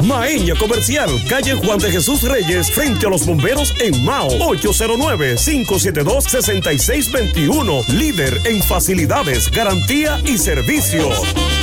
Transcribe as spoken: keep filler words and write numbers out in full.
Maeña Comercial, calle Juan de Jesús Reyes, frente a los bomberos en Mao. ocho cero nueve, cinco siete dos, seis seis dos uno. Líder en facilidades, garantía y servicio.